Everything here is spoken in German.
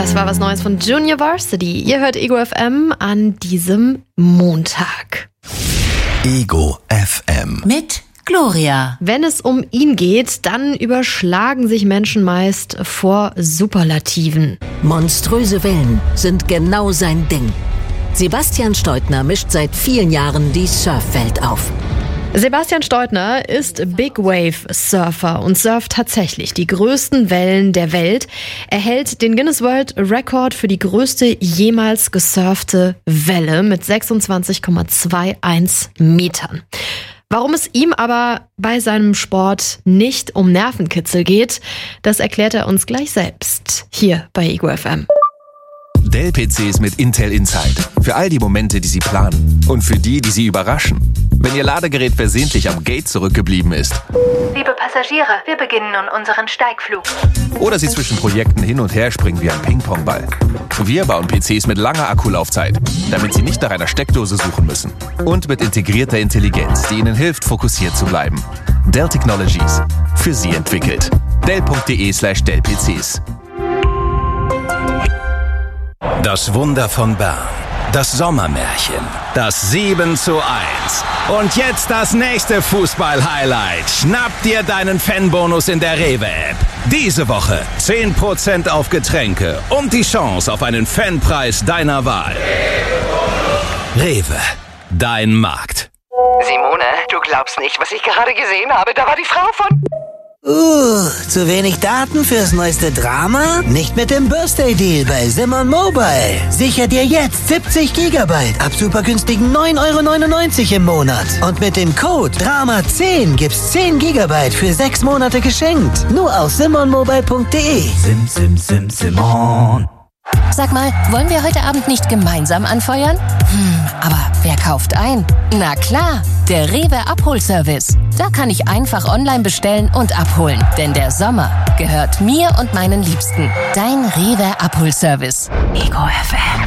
Das war was Neues von Junior Varsity. Ihr hört Ego FM an diesem Montag. Ego FM. Mit Gloria. Wenn es um ihn geht, dann überschlagen sich Menschen meist vor Superlativen. Monströse Wellen sind genau sein Ding. Sebastian Steutner mischt seit vielen Jahren die Surfwelt auf. Sebastian Steutner ist Big Wave Surfer und surft tatsächlich die größten Wellen der Welt. Er hält den Guinness World Record für die größte jemals gesurfte Welle mit 26,21 Metern. Warum es ihm aber bei seinem Sport nicht um Nervenkitzel geht, das erklärt er uns gleich selbst hier bei Ego FM. Dell-PCs mit Intel Inside. Für all die Momente, die Sie planen. Und für die, die Sie überraschen. Wenn Ihr Ladegerät versehentlich am Gate zurückgeblieben ist. Liebe Passagiere, wir beginnen nun unseren Steigflug. Oder Sie zwischen Projekten hin und her springen wie ein Ping-Pong-Ball. Wir bauen PCs mit langer Akkulaufzeit, damit Sie nicht nach einer Steckdose suchen müssen. Und mit integrierter Intelligenz, die Ihnen hilft, fokussiert zu bleiben. Dell Technologies. Für Sie entwickelt. Dell.de/Dell-PCs. Das Wunder von Bern. Das Sommermärchen. Das 7:1. Und jetzt das nächste Fußball-Highlight. Schnapp dir deinen Fanbonus in der Rewe-App. Diese Woche 10% auf Getränke und die Chance auf einen Fanpreis deiner Wahl. Rewe. Dein Markt. Simone, du glaubst nicht, was ich gerade gesehen habe. Da war die Frau von... Zu wenig Daten fürs neueste Drama? Nicht mit dem Birthday-Deal bei Simon Mobile. Sicher dir jetzt 70 GB ab super günstigen 9,99 € im Monat. Und mit dem Code DRAMA10 gibt's 10 GB für 6 Monate geschenkt. Nur auf simonmobile.de. Simon. Sag mal, wollen wir heute Abend nicht gemeinsam anfeuern? Aber wer kauft ein? Na klar, der Rewe Abholservice. Da kann ich einfach online bestellen und abholen. Denn der Sommer gehört mir und meinen Liebsten. Dein Rewe Abholservice. Ego FM.